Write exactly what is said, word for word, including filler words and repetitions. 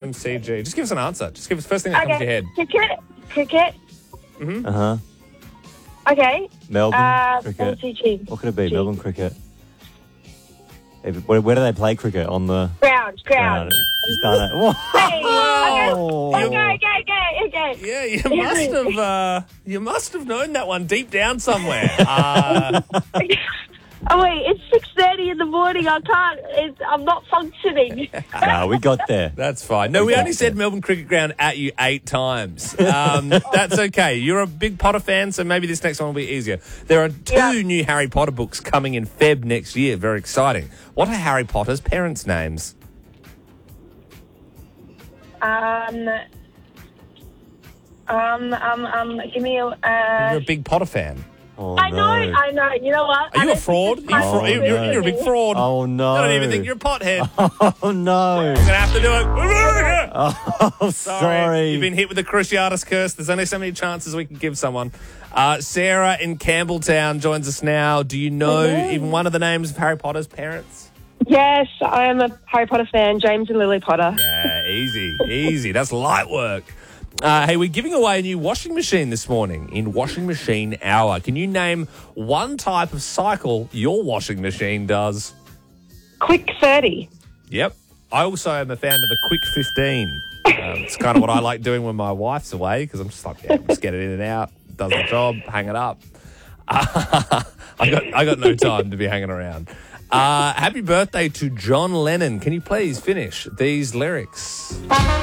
M C G. Just give us an answer. Just give us the first thing that Okay. comes to your head. Cricket. Cricket. Uh huh. Okay. Melbourne Uh, cricket. M C G. What could it be? G. Melbourne cricket. Hey, Where, where do they play cricket? On the Ground. Ground. ground. She's done it. Whoa. Hey, Oh. okay, okay, okay, okay. Yeah, you must have. Uh, you must have known that one deep down somewhere. Uh, Oh wait, it's six thirty in the morning. I can't. It's, I'm not functioning. No, we got there. that's fine. No, we only said Melbourne Cricket Ground at you eight times. Um, that's okay. You're a big Potter fan, so maybe this next one will be easier. There are two Yeah. new Harry Potter books coming in Feb next year. Very exciting. What are Harry Potter's parents' names? Um. Um. Um. Um. Give me a. You're Uh, a big Potter fan. Oh, I know. no. I know. You know what? Are I you a don't fraud? think Are it's you fra- Oh, you're, no. you're a big fraud. Oh, no. I don't even think you're a pothead. Oh, no. You're gonna have to do it. Oh, sorry. You've been hit with the Cruciatus curse. There's only so many chances we can give someone. Uh, Sarah in Campbelltown joins us now. Do you know Hello. even one of the names of Harry Potter's parents? Yes, I am a Harry Potter fan. James and Lily Potter. Yeah, easy, easy. That's light work. Uh, hey, we're giving away a new washing machine this morning in Washing Machine Hour. Can you name one type of cycle your washing machine does? Quick thirty. Yep. I also am a fan of the Quick fifteen. Um, it's kind of what I like doing when my wife's away because I'm just like, yeah, just get it in and out, does the job, hang it up. Uh, I got I got no time to be hanging around. Uh, happy birthday to John Lennon. Can you please finish these lyrics?